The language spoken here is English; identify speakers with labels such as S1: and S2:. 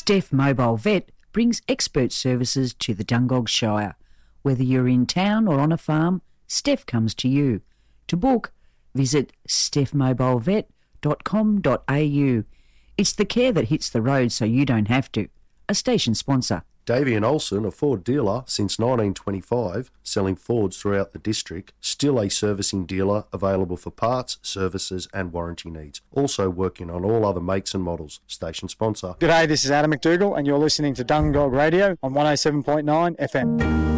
S1: Steph Mobile Vet brings expert services to the Dungog Shire. Whether you're in town or on a farm, Steph comes to you. To book, visit stephmobilevet.com.au. It's the care that hits the road so you don't have to. A station sponsor.
S2: Davey and Olsen, a Ford dealer since 1925, selling Fords throughout the district, still a servicing dealer available for parts, services and warranty needs. Also working on all other makes and models. Station sponsor.
S3: G'day, this is Adam McDougall and you're listening to Dungog Radio on 107.9 FM.